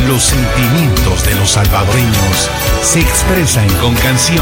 Los sentimientos de los salvadoreños se expresan con canciones.